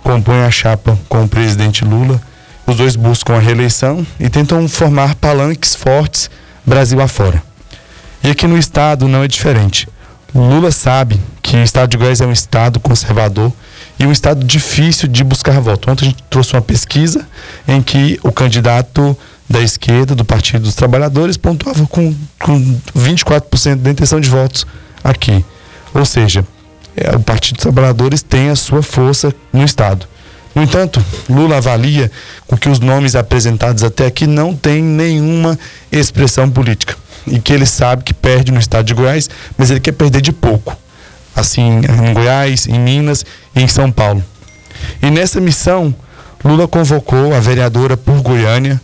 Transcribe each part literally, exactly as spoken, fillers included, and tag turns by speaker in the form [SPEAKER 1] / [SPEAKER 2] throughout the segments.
[SPEAKER 1] compõem a chapa com o presidente Lula. Os dois buscam a reeleição e tentam formar palanques fortes Brasil afora. E aqui no estado não é diferente. Lula sabe que o estado de Goiás é um estado conservador e um estado difícil de buscar voto. Ontem a gente trouxe uma pesquisa em que o candidato da esquerda, do Partido dos Trabalhadores, pontuava com, com vinte e quatro por cento da intenção de votos aqui. Ou seja, é, o Partido dos Trabalhadores tem a sua força no estado. No entanto, Lula avalia que os nomes apresentados até aqui não têm nenhuma expressão política e que ele sabe que perde no estado de Goiás, mas ele quer perder de pouco, assim em Goiás, em Minas e em São Paulo. E nessa missão, Lula convocou a vereadora por Goiânia,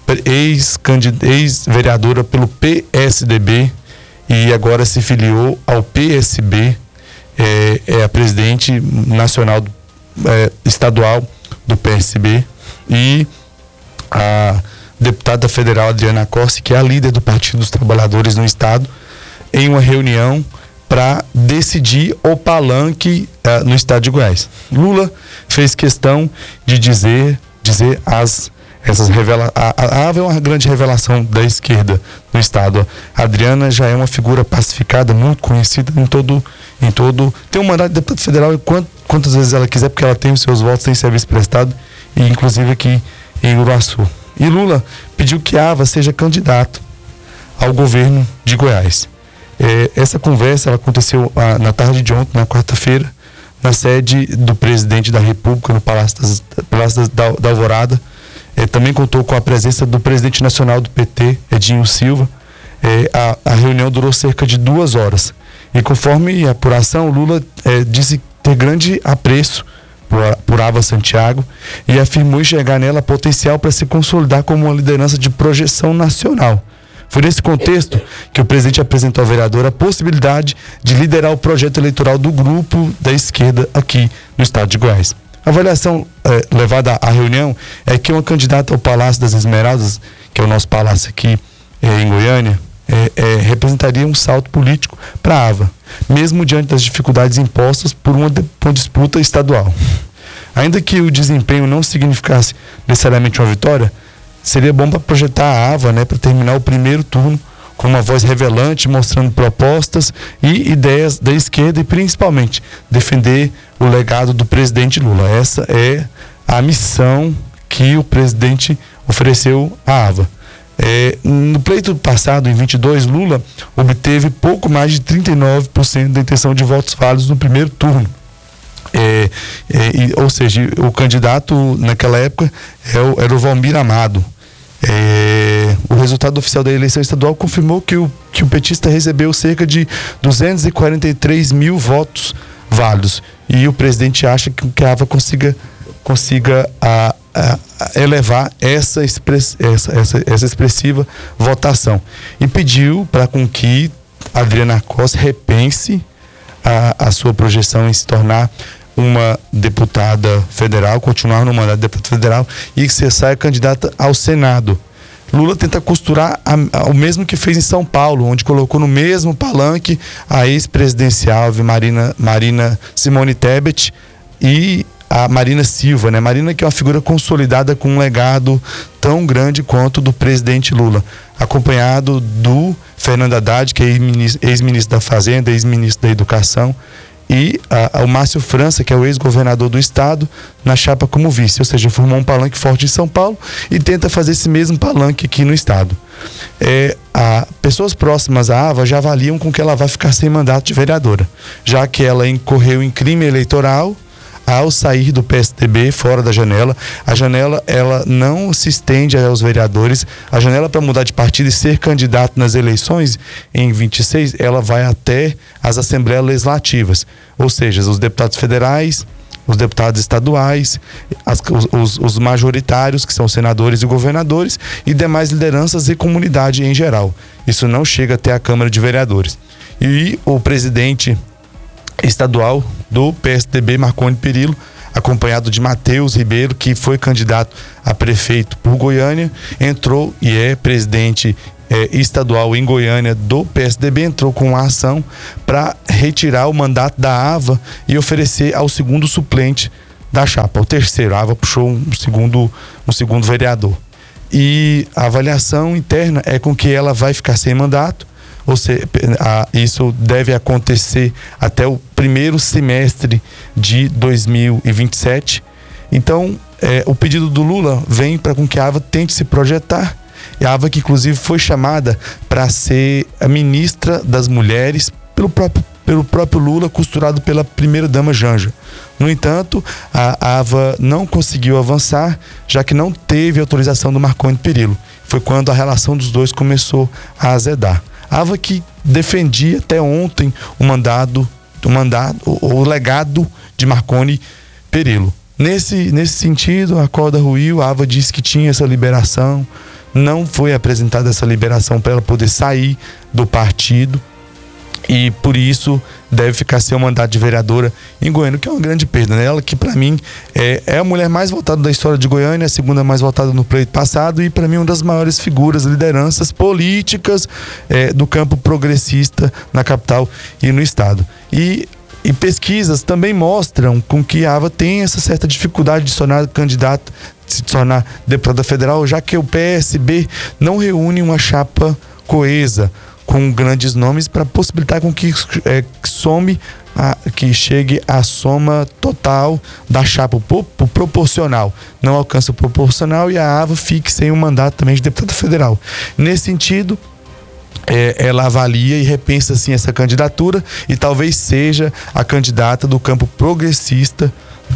[SPEAKER 1] ex-vereadora pelo P S D B e agora se filiou ao P S B, é, é a presidente nacional do É, estadual do P S B, e a deputada federal Adriana Corsi, que é a líder do Partido dos Trabalhadores no estado, em uma reunião para decidir o palanque uh, no estado de Goiás. Lula fez questão de dizer, dizer as essas revela a Ava é uma grande revelação da esquerda no estado. A Adriana já é uma figura pacificada, muito conhecida em todo, em todo, tem um mandato de deputado federal e quant, quantas vezes ela quiser, porque ela tem os seus votos, tem serviço prestado, e inclusive aqui em Uruaçu. E Lula pediu que a Ava seja candidato ao governo de Goiás. É, essa conversa ela aconteceu ah, na tarde de ontem, na quarta-feira, na sede do presidente da República, no Palácio, das, Palácio da, da Alvorada. É, também contou com a presença do presidente nacional do P T, Edinho Silva. É, a, a reunião durou cerca de duas horas. E conforme a apuração, Lula é, disse ter grande apreço por, por Ava Santiago e afirmou enxergar nela potencial para se consolidar como uma liderança de projeção nacional. Foi nesse contexto que o presidente apresentou à vereadora a possibilidade de liderar o projeto eleitoral do grupo da esquerda aqui no estado de Goiás. A avaliação eh, levada à reunião é que uma candidata ao Palácio das Esmeraldas, que é o nosso palácio aqui eh, em Goiânia, eh, eh, representaria um salto político para a Ava, mesmo diante das dificuldades impostas por uma, de, uma disputa estadual. Ainda que o desempenho não significasse necessariamente uma vitória, seria bom para projetar a Ava, né, para terminar o primeiro turno com uma voz revelante, mostrando propostas e ideias da esquerda e principalmente defender o legado do presidente Lula. Essa é a missão que o presidente ofereceu à Ava. É, no pleito passado, em vinte e dois, Lula obteve pouco mais de trinta e nove por cento da intenção de votos válidos no primeiro turno. É, é, e, ou seja, o candidato naquela época é o, era o Valmir Amado. É, o resultado oficial da eleição estadual confirmou que o, que o petista recebeu cerca de duzentos e quarenta e três mil votos válidos e o presidente acha que, que a Ava consiga, consiga a, a, a elevar essa, express, essa, essa, essa expressiva votação e pediu para com que Adriana Costa repense a, a sua projeção em se tornar uma deputada federal, continuar no mandato de deputada federal e que você saia candidata ao Senado. Lula tenta costurar a, a, o mesmo que fez em São Paulo, onde colocou no mesmo palanque a ex-presidencial Marina, Marina Simone Tebet e a Marina Silva, né? Marina, que é uma figura consolidada com um legado tão grande quanto do presidente Lula, acompanhado do Fernando Haddad, que é ex-ministro da Fazenda, ex-ministro da Educação, e a, a, o Márcio França, que é o ex-governador do estado, na chapa como vice, ou seja, formou um palanque forte em São Paulo e tenta fazer esse mesmo palanque aqui no estado. É, a, pessoas próximas à Ava já avaliam com que ela vai ficar sem mandato de vereadora, já que ela incorreu em crime eleitoral ao sair do P S D B fora da janela. A janela ela não se estende aos vereadores. A janela para mudar de partido e ser candidato nas eleições em vinte e seis, ela vai até as assembleias legislativas, ou seja, os deputados federais, os deputados estaduais, as, os, os majoritários, que são os senadores e governadores, e demais lideranças e comunidade em geral. Isso não chega até a Câmara de Vereadores. E o presidente estadual do P S D B, Marconi Perillo, acompanhado de Matheus Ribeiro, que foi candidato a prefeito por Goiânia, entrou e é presidente é, estadual em Goiânia do P S D B, entrou com uma ação para retirar o mandato da Ava e oferecer ao segundo suplente da chapa. O terceiro, a Ava puxou um segundo, um segundo vereador. E a avaliação interna é com que ela vai ficar sem mandato, ou seja, a, isso deve acontecer até o primeiro semestre de dois mil e vinte e sete. Então, é, o pedido do Lula vem para com que a Ava tente se projetar. E a Ava, que inclusive foi chamada para ser a ministra das mulheres pelo próprio, pelo próprio Lula, costurado pela primeira-dama Janja. No entanto, a Ava não conseguiu avançar, já que não teve autorização do Marconi Perillo. Foi quando a relação dos dois começou a azedar. A Ava, que defendia até ontem o mandado, o mandado, o, o legado de Marconi Perillo. Nesse, nesse sentido, a corda ruiu, a Ava disse que tinha essa liberação, não foi apresentada essa liberação para ela poder sair do partido. E por isso deve ficar sem o mandato de vereadora em Goiânia, que é uma grande perda, né? Ela que para mim é, é a mulher mais votada da história de Goiânia, a segunda mais votada no pleito passado e para mim uma das maiores figuras, lideranças políticas é, do campo progressista na capital e no estado. E, e pesquisas também mostram com que a Ava tem essa certa dificuldade de se tornar candidata, de se tornar deputada federal, já que o P S B não reúne uma chapa coesa com grandes nomes para possibilitar com que é, some, a, que chegue a soma total da chapa, o, o proporcional. Não alcança o proporcional e a Ava fique sem o mandato também de deputada federal. Nesse sentido, é, ela avalia e repensa assim essa candidatura e talvez seja a candidata do campo progressista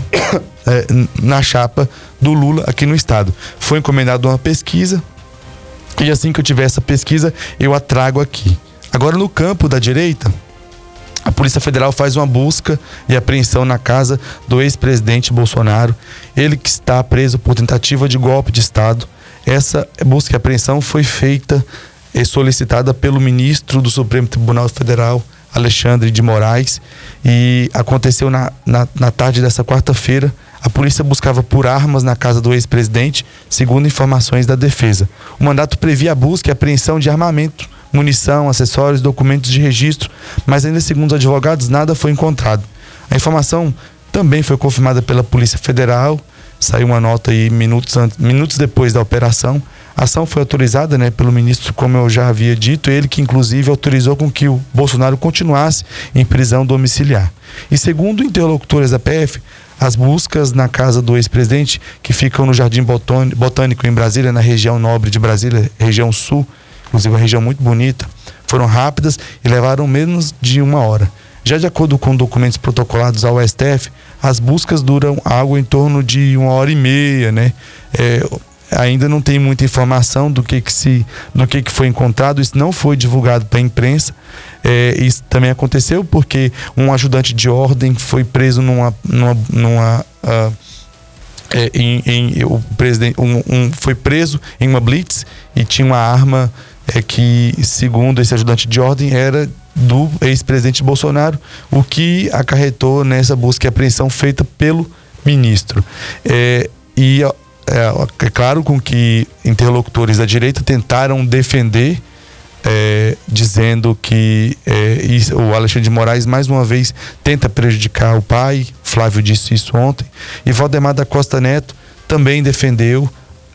[SPEAKER 1] é, na chapa do Lula aqui no estado. Foi encomendada uma pesquisa. E assim que eu tiver essa pesquisa, eu a trago aqui. Agora, no campo da direita, a Polícia Federal faz uma busca e apreensão na casa do ex-presidente Bolsonaro. Ele que está preso por tentativa de golpe de Estado. Essa busca e apreensão foi feita e solicitada pelo ministro do Supremo Tribunal Federal, Alexandre de Moraes. E aconteceu na, na, na tarde dessa quarta-feira. A polícia buscava por armas na casa do ex-presidente, segundo informações da defesa. O mandato previa a busca e apreensão de armamento, munição, acessórios, documentos de registro, mas ainda segundo os advogados, nada foi encontrado. A informação também foi confirmada pela Polícia Federal, saiu uma nota aí minutos, antes, minutos depois da operação. A ação foi autorizada, né, pelo ministro, como eu já havia dito, ele que inclusive autorizou com que o Bolsonaro continuasse em prisão domiciliar. E segundo interlocutores da P F, as buscas na casa do ex-presidente, que ficam no Jardim Botânico em Brasília, na região nobre de Brasília, região sul, inclusive uma região muito bonita, foram rápidas e levaram menos de uma hora. Já de acordo com documentos protocolados ao S T F, as buscas duram algo em torno de uma hora e meia, né? É, ainda não tem muita informação do que que se, do que que foi encontrado. Isso não foi divulgado para a imprensa. É, isso também aconteceu porque um ajudante de ordem foi preso numa, numa, numa uh, é, em, em, o presidente um, um, foi preso em uma blitz e tinha uma arma é, que, segundo esse ajudante de ordem, era do ex-presidente Bolsonaro, o que acarretou nessa busca e apreensão feita pelo ministro. É, e é, é claro com que interlocutores da direita tentaram defender, é, dizendo que é, isso, o Alexandre de Moraes mais uma vez tenta prejudicar o pai. Flávio disse isso ontem. E Valdemar da Costa Neto também defendeu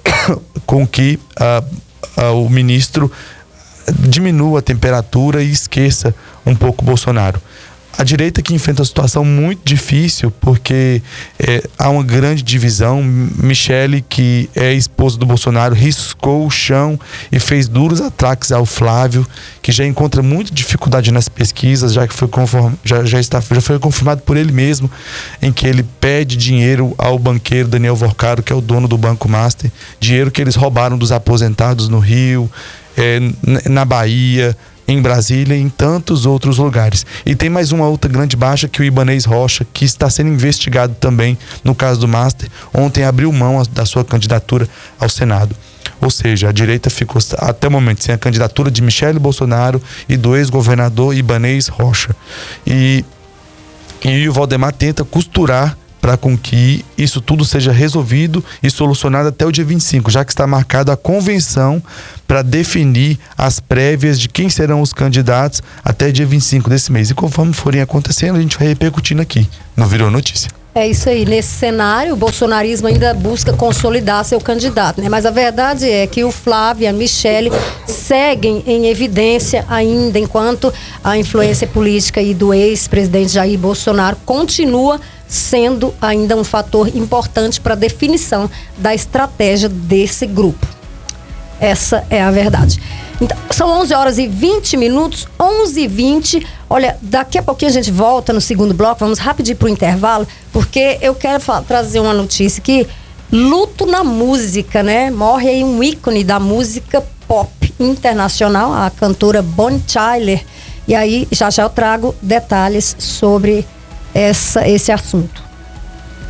[SPEAKER 1] com que a, a, o ministro diminua a temperatura e esqueça um pouco Bolsonaro. A direita que enfrenta uma situação muito difícil porque é, há uma grande divisão. Michele, que é esposa do Bolsonaro, riscou o chão e fez duros ataques ao Flávio, que já encontra muita dificuldade nas pesquisas, já que foi, conform, já, já, está, já foi confirmado por ele mesmo, em que ele pede dinheiro ao banqueiro Daniel Vorcaro, que é o dono do Banco Master, dinheiro que eles roubaram dos aposentados no Rio, é, na Bahia, em Brasília e em tantos outros lugares. E tem mais uma outra grande baixa, que o Ibanez Rocha, que está sendo investigado também no caso do Master, ontem abriu mão da sua candidatura ao Senado. Ou seja, a direita ficou até o momento sem a candidatura de Michele Bolsonaro e do ex-governador Ibanez Rocha. E, e o Valdemar tenta costurar para com que isso tudo seja resolvido e solucionado até o dia vinte e cinco, já que está marcada a convenção para definir as prévias de quem serão os candidatos até dia vinte e cinco desse mês. E conforme forem acontecendo, a gente vai repercutindo aqui no Virou Notícia.
[SPEAKER 2] É isso aí, nesse cenário o bolsonarismo ainda busca consolidar seu candidato, né? Mas a verdade é que o Flávio e a Michele seguem em evidência ainda, enquanto a influência política e do ex-presidente Jair Bolsonaro continua sendo ainda um fator importante para a definição da estratégia desse grupo. Essa é a verdade. Então, são onze horas e vinte minutos, onze e vinte. Olha, daqui a pouquinho a gente volta no segundo bloco, vamos rapidinho pro intervalo, porque eu quero trazer uma notícia aqui. Luto na música, né? Morre aí um ícone da música pop internacional, a cantora Bonnie Tyler. E aí, já já eu trago detalhes sobre essa, esse assunto.